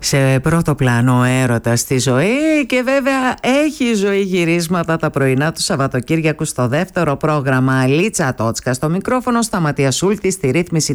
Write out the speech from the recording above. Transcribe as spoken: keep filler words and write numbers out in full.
Σε πρώτο πλάνο ο έρωτας στη ζωή και βέβαια έχει η ζωή γυρίσματα τα πρωινά του Σαββατοκύριακου στο δεύτερο πρόγραμμα. Λίτσα Τότσκα στο μικρόφωνο, Σταματία Σούλτη στη ρύθμιση